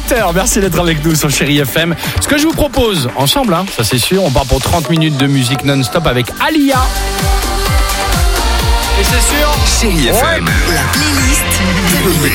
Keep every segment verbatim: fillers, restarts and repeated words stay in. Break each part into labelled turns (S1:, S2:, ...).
S1: huit heures, merci d'être avec nous sur Chérie F M. Ce que je vous propose, ensemble, hein, ça c'est sûr, on part pour trente minutes de musique non-stop avec Alia. Et c'est sûr,
S2: Chérie F M,
S3: la playlist de Miguel.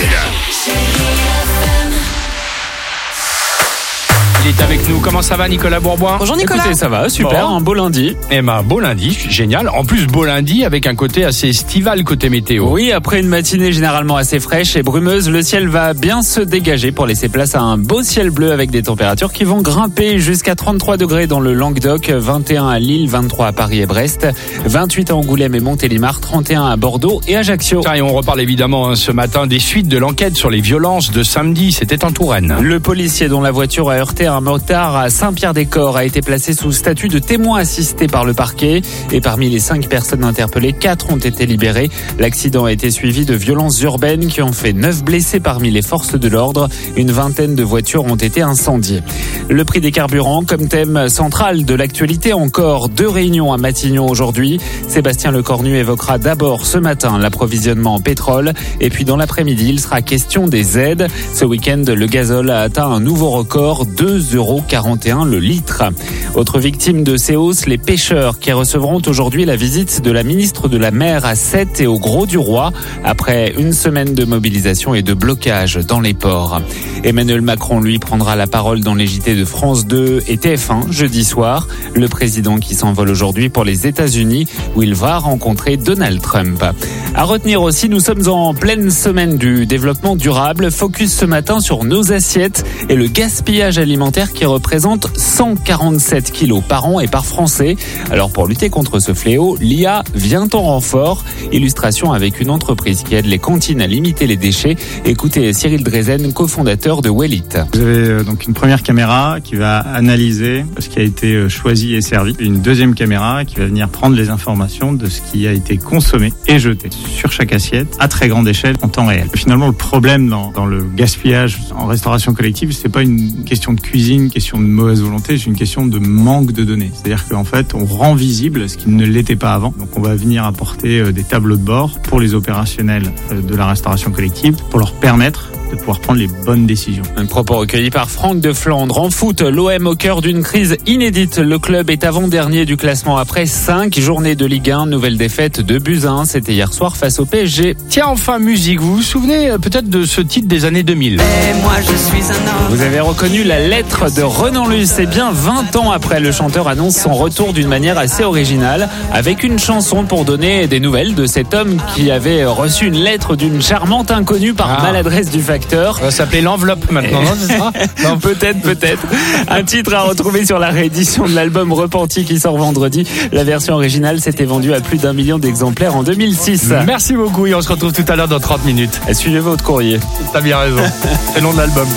S1: Il est avec nous. Comment ça va, Nicolas Bourboin?
S4: Bonjour Nicolas.
S5: Écoutez, ça va, super,
S1: Bon.
S5: un beau lundi.
S1: Eh ben, beau lundi, génial. En plus, beau lundi avec un côté assez estival côté météo.
S5: Oui, après une matinée généralement assez fraîche et brumeuse, le ciel va bien se dégager pour laisser place à un beau ciel bleu avec des températures qui vont grimper jusqu'à trente-trois degrés dans le Languedoc, vingt et un à Lille, vingt-trois à Paris et Brest, vingt-huit à Angoulême et Montélimar, trente et un à Bordeaux et Ajaccio.
S1: Et on reparle évidemment hein, ce matin des suites de l'enquête sur les violences de samedi. C'était en Touraine.
S5: Le policier dont la voiture a heurté un motard à Saint-Pierre-des-Corps a été placé sous statut de témoin assisté par le parquet. Et parmi les cinq personnes interpellées, quatre ont été libérées. L'accident a été suivi de violences urbaines qui ont fait neuf blessés parmi les forces de l'ordre. Une vingtaine de voitures ont été incendiées. Le prix des carburants comme thème central de l'actualité. Encore deux réunions à Matignon aujourd'hui. Sébastien Lecornu évoquera d'abord ce matin l'approvisionnement en pétrole. Et puis dans l'après-midi, il sera question des aides. Ce week-end, le gazole a atteint un nouveau record, deux euros quarante et un le litre. Autre victime de ces hausses, les pêcheurs qui recevront aujourd'hui la visite de la ministre de la Mer à Sète et au Grau-du-Roi après une semaine de mobilisation et de blocage dans les ports. Emmanuel Macron, lui, prendra la parole dans les J T de France deux et T F un jeudi soir. Le président qui s'envole aujourd'hui pour les États-Unis où il va rencontrer Donald Trump. À retenir aussi, nous sommes en pleine semaine du développement durable. Focus ce matin sur nos assiettes et le gaspillage alimentaire qui représente cent quarante-sept kilos par an et par Français. Alors pour lutter contre ce fléau, l'I A vient en renfort. Illustration avec une entreprise qui aide les cantines à limiter les déchets. Écoutez Cyril Drezen, cofondateur de Wellit.
S6: Vous avez donc une première caméra qui va analyser ce qui a été choisi et servi. Une deuxième caméra qui va venir prendre les informations de ce qui a été consommé et jeté sur chaque assiette à très grande échelle en temps réel. Finalement, le problème dans, dans le gaspillage en restauration collective, c'est pas une question de cuisine, une question de mauvaise volonté, c'est une question de manque de données. C'est-à-dire qu'en fait, on rend visible ce qui ne l'était pas avant. Donc, on va venir apporter des tableaux de bord pour les opérationnels de la restauration collective pour leur permettre de pouvoir prendre les bonnes décisions.
S5: Un propos recueilli par Franck de Flandre. En foot, l'O M au cœur d'une crise inédite. Le club est avant-dernier du classement après cinq journées de Ligue un. Nouvelle défaite de buts à un. C'était hier soir face au P S G.
S1: Tiens, enfin musique, vous vous souvenez peut-être de ce titre des années deux mille?
S4: Et moi je suis un homme.
S5: Vous avez reconnu la lettre de Renan Luce. Et bien vingt ans après, le chanteur annonce son retour d'une manière assez originale avec une chanson pour donner des nouvelles de cet homme qui avait reçu une lettre d'une charmante inconnue par
S1: Ah.
S5: maladresse du facteur.
S1: Ça va s'appeler l'enveloppe maintenant, non, c'est ça?
S5: Non, peut-être, peut-être. Un titre à retrouver sur la réédition de l'album Repenti qui sort vendredi. La version originale s'était vendue à plus d'un million d'exemplaires en deux mille six.
S1: Merci beaucoup et on se retrouve tout à l'heure dans trente minutes.
S5: Suivez votre courrier.
S1: T'as bien raison. C'est le nom de l'album.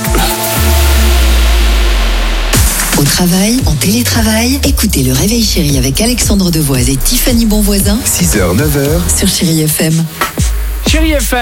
S3: Au travail, en télétravail, écoutez le Réveil Chéri avec Alexandre Devoise et Tiffany Bonvoisin
S2: six heures neuf heures.
S3: sur Chérie F M.
S1: Chérie F M.